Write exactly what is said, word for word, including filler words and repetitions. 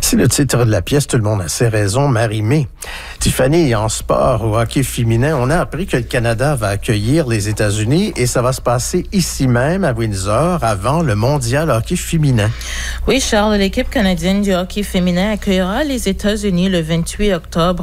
Voici le titre de la pièce, tout le monde a ses raisons, Marie-Mé. Tiffany, en sport au hockey féminin, on a appris que le Canada va accueillir les États-Unis et ça va se passer ici même à Windsor avant le mondial hockey féminin. Oui, Charles, l'équipe canadienne du hockey féminin accueillera les États-Unis le vingt-huit octobre